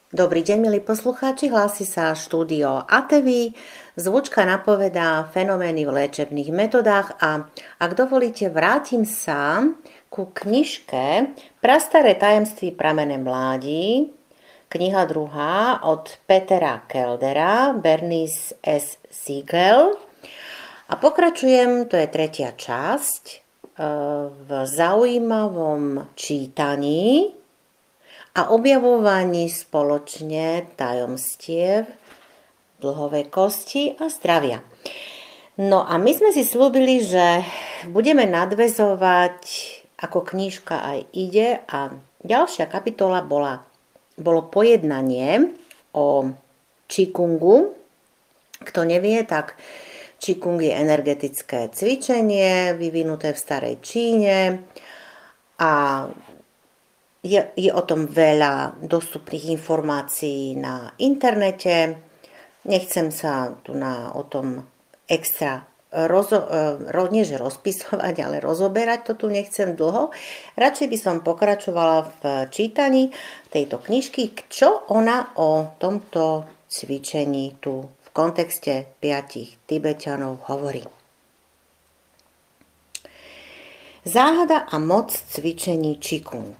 Dobrý deň, milí poslucháči, hlási sa štúdio ATV. Zvučka napovedá fenomény v liečebných metodách a ak dovolíte, vrátim sa ku knižke Prastaré tajemství pramene mládí, kniha druhá od Petera Keldera, Bernice S. Siegel. A pokračujem, to je tretia časť, v zaujímavom čítaní a objavovaní spoločne tajomstiev dlhovekosti a zdravia. No a my sme si slúbili, že budeme nadväzovať, ako knižka aj ide, a ďalšia kapitola bolo pojednanie o Qigongu. Kto nevie, tak Qigong je energetické cvičenie vyvinuté v starej Číne a je o tom veľa dostupných informácií na internete. Nechcem sa tu o tom extra rozpisovať, ale rozoberať to tu nechcem dlho. Radšej by som pokračovala v čítaní tejto knižky, čo ona o tomto cvičení tu v kontexte 5 Tibeťanov hovorí. Záhada a moc cvičení Qigong.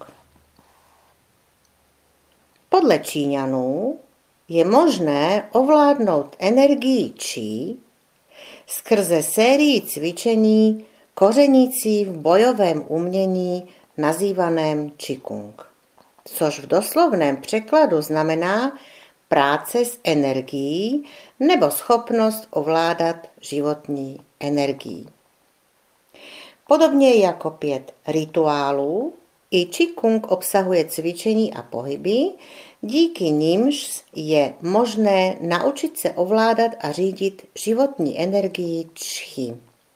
Podle Číňanů je možné ovládnout energii Qi skrze sérii cvičení kořenící v bojovém umění nazývaném Qigong, což v doslovném překladu znamená práce s energií nebo schopnost ovládat životní energii. Podobně jako 5 rituálů, i Qigong obsahuje cvičení a pohyby, díky nimž je možné naučit se ovládat a řídit životní energii Qi.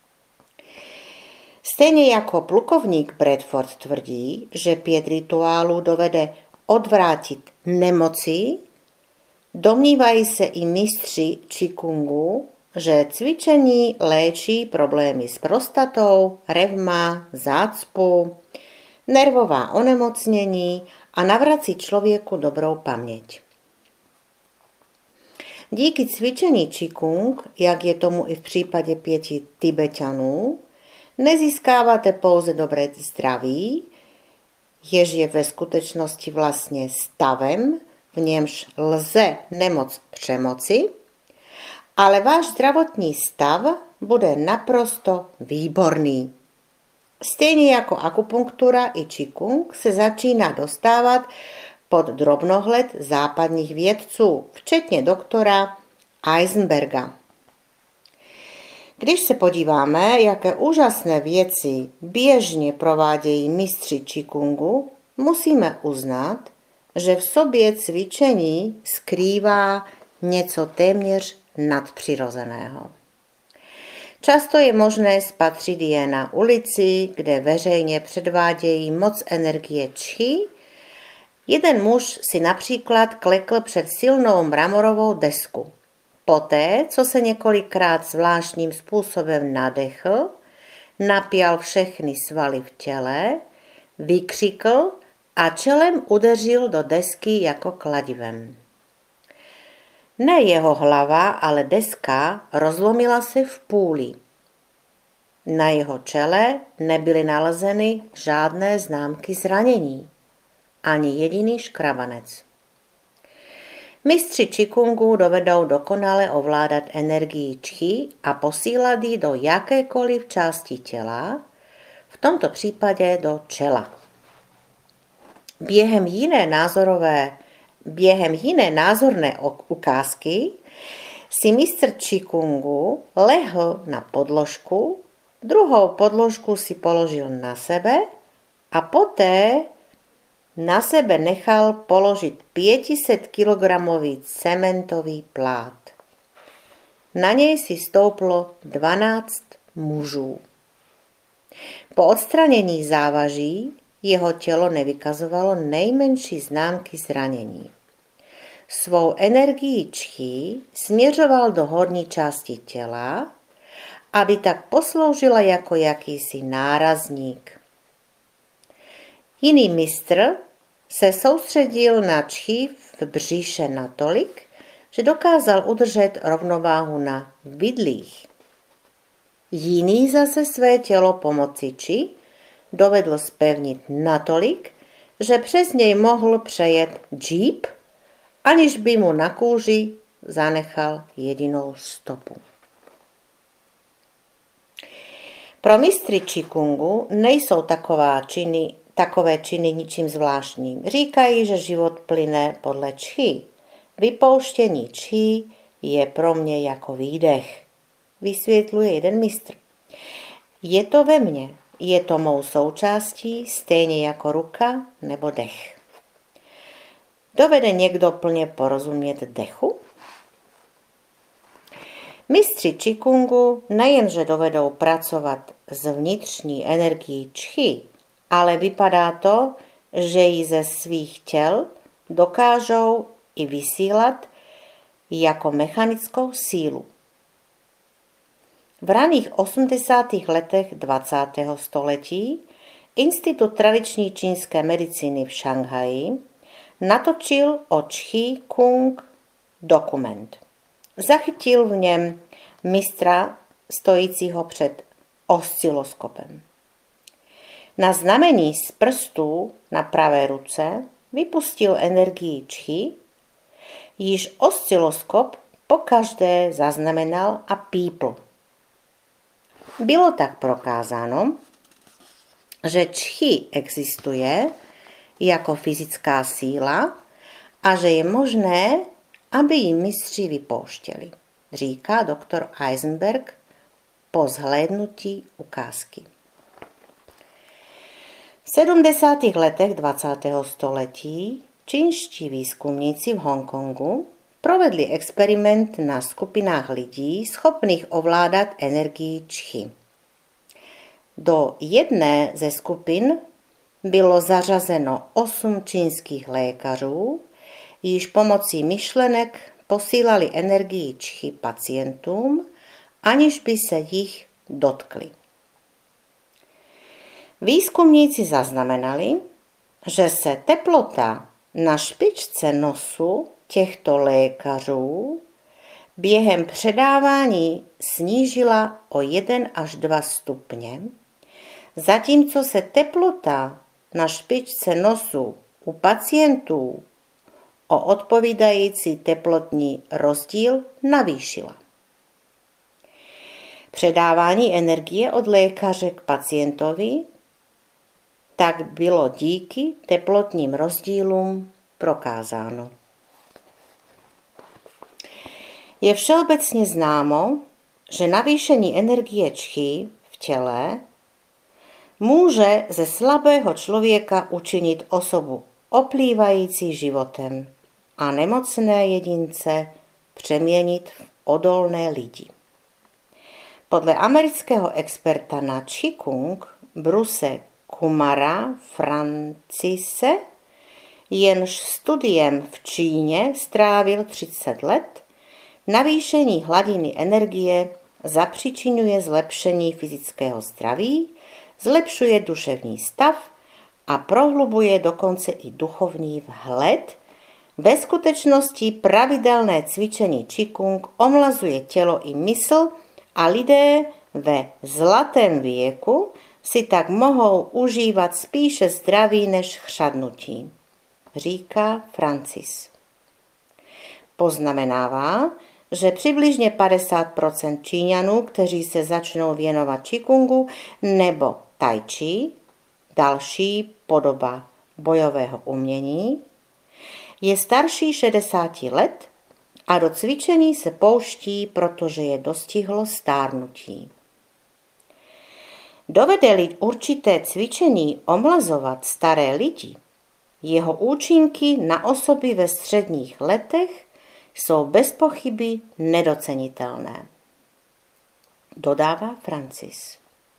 Stejně jako plukovník Bradford tvrdí, že 5 rituálů dovede odvrátit nemoci, domnívají se i mistři Qigongu, že cvičení léčí problémy s prostatou, revma, zácpu, nervová onemocnění a navrací člověku dobrou paměť. Díky cvičení Qigong, jak je tomu i v případě 5 Tibeťanů, nezískáváte pouze dobré zdraví, jež je ve skutečnosti vlastně stavem, v němž lze nemoc přemoci, ale váš zdravotní stav bude naprosto výborný. Stejně jako akupunktura i Qigong se začíná dostávat pod drobnohled západních vědců, včetně doktora Eisenberga. Když se podíváme, jaké úžasné věci běžně provádějí mistři Qigongu, musíme uznat, že v sobě cvičení skrývá něco téměř nadpřirozeného. Často je možné spatřit je na ulici, kde veřejně předvádějí moc energie Qi. Jeden muž si například klekl před silnou mramorovou desku. Poté, co se několikrát zvláštním způsobem nadechl, napjal všechny svaly v těle, vykřikl a čelem udeřil do desky jako kladivem. Ne jeho hlava, ale deska rozlomila se v půli. Na jeho čele nebyly nalezeny žádné známky zranění, ani jediný škrabanec. Mistři Qigongu dovedou dokonale ovládat energii Qi a posílat ji do jakékoliv části těla, v tomto případě do čela. Během jiné názorné ukázky si mistr Qigongu lehl na podložku, druhou podložku si položil na sebe a poté na sebe nechal položit 500 kilogramový cementový plát. Na něj si stouplo 12 mužů. Po odstranění závaží jeho tělo nevykazovalo nejmenší známky zranění. Svou energii Qi směřoval do horní části těla, aby tak posloužila jako jakýsi nárazník. Jiný mistr se soustředil na čchy v břiše natolik, že dokázal udržet rovnováhu na vidlích. Jiný zase své tělo pomocí či dovedl zpevnit natolik, že přes něj mohl přejet džíp, aniž by mu na kůži zanechal jedinou stopu. Pro mistry čikungu nejsou takové činy ničím zvláštním. Říkají, že život plyne podle čchy. Vypouštění čchy je pro mě jako výdech, vysvětluje jeden mistr. Je to ve mně, je to mou součástí, stejně jako ruka nebo dech. Dovede někdo plně porozumět dechu? Mistři čikungu nejenže dovedou pracovat s vnitřní energií čchy, ale vypadá to, že ji ze svých těl dokážou i vysílat jako mechanickou sílu. V raných 80. letech 20. století Institut tradiční čínské medicíny v Šanghaji natočil o čchi kung dokument. Zachytil v něm mistra stojícího před osciloskopem. Na znamení z prstů na pravé ruce vypustil energii čchy, již osciloskop pokaždé zaznamenal a pípl. Bylo tak prokázáno, že čchy existuje jako fyzická síla a že je možné, aby ji mistři vypouštěli, říká doktor Eisenberg po zhlédnutí ukázky. V 70. letech 20. století čínští výzkumníci v Hongkongu provedli experiment na skupinách lidí schopných ovládat energii čchy. Do jedné ze skupin bylo zařazeno 8 čínských lékařů, již pomocí myšlenek posílali energii čchy pacientům, aniž by se jich dotkli. Výzkumníci zaznamenali, že se teplota na špičce nosu těchto lékařů během předávání snížila o 1 až 2 stupně, zatímco se teplota na špičce nosu u pacientů o odpovídající teplotní rozdíl navýšila. Předávání energie od lékaře k pacientovi tak bylo díky teplotním rozdílům prokázáno. Je všeobecně známo, že navýšení energie čchy v těle může ze slabého člověka učinit osobu oplývající životem a nemocné jedince přeměnit v odolné lidi. Podle amerického experta na Qigong Bruce Kumara Francise, jenž studiem v Číně strávil 30 let, navýšení hladiny energie zapříčiňuje zlepšení fyzického zdraví, zlepšuje duševní stav a prohlubuje dokonce i duchovní vhled. Ve skutečnosti pravidelné cvičení Qigong omlazuje tělo i mysl a lidé ve zlatém věku si tak mohou užívat spíše zdraví než chřadnutí, říká Francis. Poznamenává, že přibližně 50% Číňanů, kteří se začnou věnovat Qigongu nebo Tai Chi, další podoba bojového umění, je starší 60 let a do cvičení se pouští, protože je dostihlo stárnutí. Dovede-li určité cvičení omlazovat staré lidi, jeho účinky na osoby ve středních letech jsou bez pochyby nedocenitelné, dodává Francis.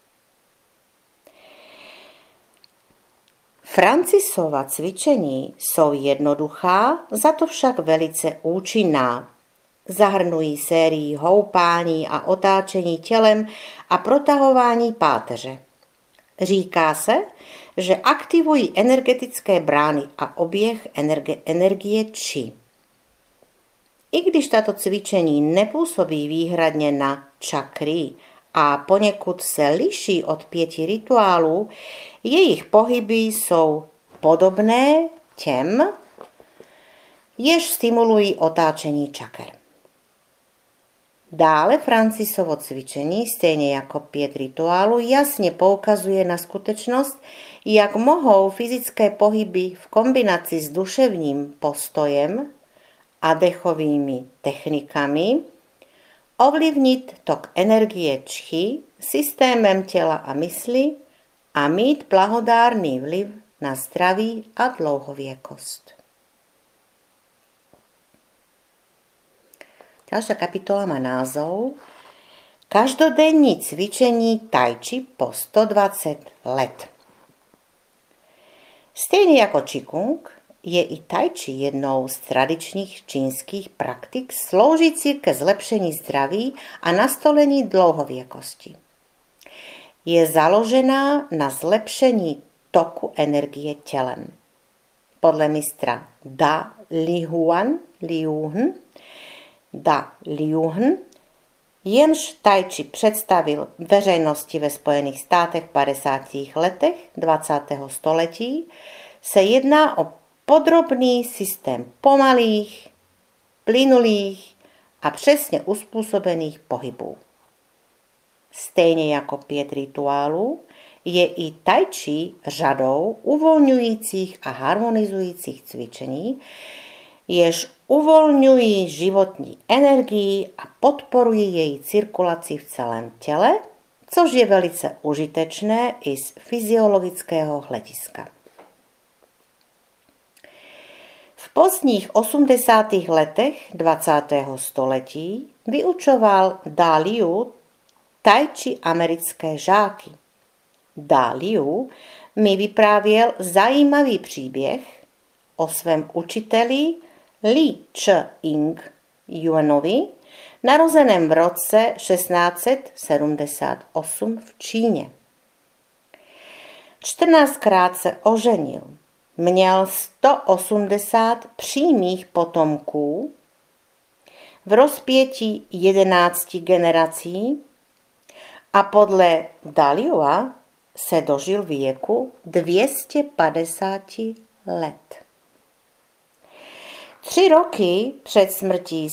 Francisova cvičení jsou jednoduchá, za to však velice účinná. Zahrnují sérii houpání a otáčení tělem a protahování páteře. Říká se, že aktivují energetické brány a oběh energie či. I když tato cvičení nepůsobí výhradně na čakry a poněkud se liší od 5 rituálů, jejich pohyby jsou podobné těm, jež stimulují otáčení čaker. Dále Francisovo cvičení, stejně jako 5 rituálů, jasně poukazuje na skutečnost, jak mohou fyzické pohyby v kombinaci s duševním postojem a dechovými technikami ovlivnit tok energie čchy systémem těla a mysli a mít blahodárný vliv na zdraví a dlouhověkost. Ďalšia kapitola má názov Každodenní cvičení tai chi po 120 let. Stejně jako Qigong je i tai chi jednou z tradičních čínských praktik sloužící ke zlepšení zdraví a nastolení dlouhověkosti. Je založená na zlepšení toku energie tělem. Podle mistra Da Liuhn, jenž tai chi představil veřejnosti ve Spojených státech v 50. letech 20. století, se jedná o podrobný systém pomalých, plynulých a přesně uspůsobených pohybů. Stejně jako 5 rituálů je i tai chi řadou uvolňujících a harmonizujících cvičení, jež uvolňují životní energii a podporují její cirkulaci v celém těle, což je velice užitečné i z fyziologického hlediska. V pozdních 80. letech 20. století vyučoval Da Liu tai chi americké žáky. Da Liu mi vyprávěl zajímavý příběh o svém učiteli Li Ch-ing Yuanovi, narozeném v roce 1678 v Číně. 14krát se oženil, měl 180 přímých potomků v rozpětí 11 generací a podle Da Liua se dožil věku 250 let. 3 roky před smrtí